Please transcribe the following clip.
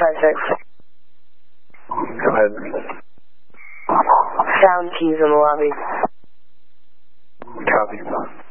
156. Go ahead. Found keys in the lobby. Copy.